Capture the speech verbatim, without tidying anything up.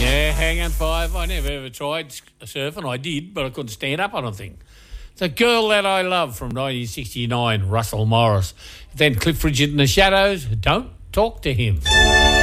Yeah, hanging five. I never ever tried surfing. I did, but I couldn't stand up on a thing. The Girl That I Love from nineteen sixty-nine, Russell Morris. Then Cliff Richard and the Shadows, Don't Talk to Him.